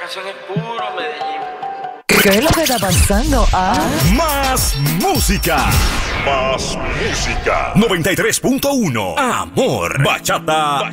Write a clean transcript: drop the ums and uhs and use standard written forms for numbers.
canción es puro Medellín. ¿Qué es lo que está pasando? Más música. Más música. 93.1. Amor, bachata